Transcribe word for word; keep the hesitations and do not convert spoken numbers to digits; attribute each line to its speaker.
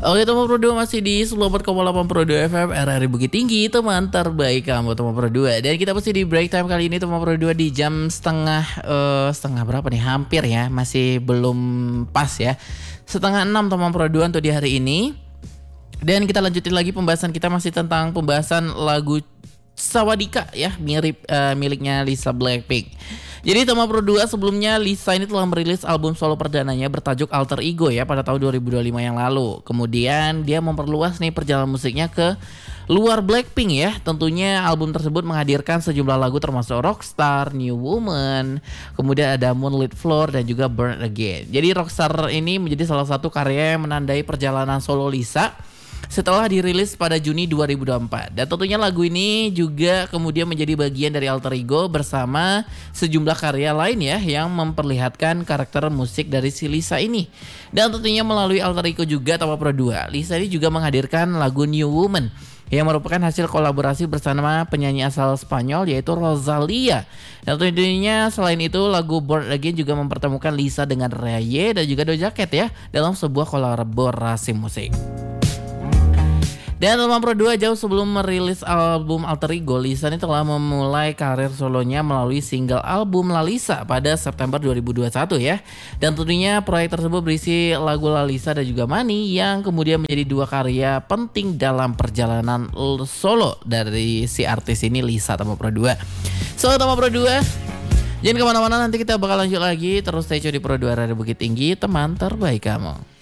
Speaker 1: Oke teman Pro dua masih di sembilan puluh empat koma delapan Pro dua F M R R I Bukit Tinggi, teman terbaik kamu teman Pro dua. Dan kita masih di break time kali ini teman Pro dua di jam setengah uh, setengah berapa nih? Hampir ya, masih belum pas ya. Setengah enam teman Pro dua untuk di hari ini. Dan kita lanjutin lagi pembahasan kita masih tentang pembahasan lagu Sawadika ya, mirip uh, miliknya Lisa Blackpink. Jadi teman Pro dua, sebelumnya Lisa ini telah merilis album solo perdananya bertajuk Alter Ego ya pada tahun dua ribu dua puluh lima yang lalu. Kemudian dia memperluas nih perjalanan musiknya ke luar Blackpink ya. Tentunya album tersebut menghadirkan sejumlah lagu termasuk Rockstar, New Woman, kemudian ada Moonlit Floor dan juga Burn Again. Jadi Rockstar ini menjadi salah satu karya yang menandai perjalanan solo Lisa setelah dirilis pada Juni dua ribu dua puluh empat. Dan tentunya lagu ini juga kemudian menjadi bagian dari Alter Ego bersama sejumlah karya lain ya yang memperlihatkan karakter musik dari si Lisa ini. Dan tentunya melalui Alter Ego juga Tawa Pro dua, Lisa ini juga menghadirkan lagu New Woman yang merupakan hasil kolaborasi bersama penyanyi asal Spanyol yaitu Rosalia. Dan tentunya selain itu lagu Born Again juga mempertemukan Lisa dengan Raye dan juga Doja Cat ya dalam sebuah kolaborasi musik. Dan teman Pro dua, jauh sebelum merilis album Alter Ego, Lisa ini telah memulai karir solonya melalui single album La Lisa pada September dua ribu dua puluh satu ya. Dan tentunya proyek tersebut berisi lagu La Lisa dan juga Money yang kemudian menjadi dua karya penting dalam perjalanan solo dari si artis ini Lisa teman Pro dua. So teman Pro dua, jangan kemana-mana, nanti kita bakal lanjut lagi. Terus stay tune di Pro dua Radio Bukit Tinggi, teman terbaik kamu.